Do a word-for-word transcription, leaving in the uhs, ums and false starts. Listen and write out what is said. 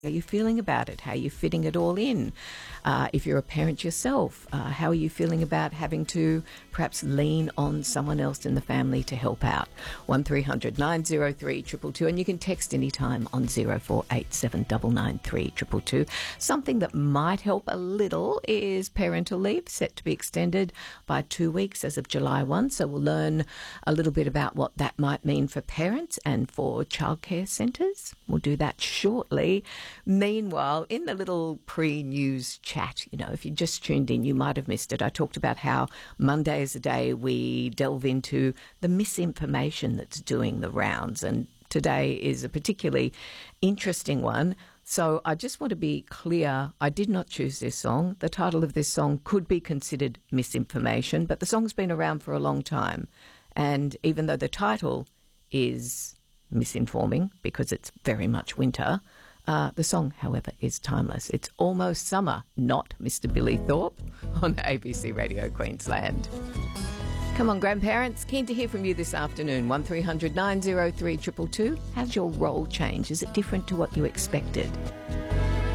are you feeling about it? How are you fitting it all in? Uh, if you're a parent yourself, uh, how are you feeling about having to perhaps lean on someone else in the family to help out? one three hundred nine oh three two two two, and you can text anytime on zero four eight seven nine nine three two two two. Something that might help a little is parental leave, set to be extended by two weeks as of July first. So we'll learn a little bit about what that might mean for parents and for childcare centres. We'll do that shortly. Meanwhile, in the little pre-news chat, you know, if you just tuned in, you might have missed it. I talked about how Monday is a day we delve into the misinformation that's doing the rounds, and today is a particularly interesting one. So I just want to be clear, I did not choose this song. The title of this song could be considered misinformation, but the song's been around for a long time. And even though the title is misinforming because it's very much winter, uh, the song, however, is timeless. It's Almost Summer, not Mister Billy Thorpe, on A B C Radio Queensland. Come on, grandparents, keen to hear from you this afternoon. one three hundred nine oh three two two two. How's your role change? Is it different to what you expected?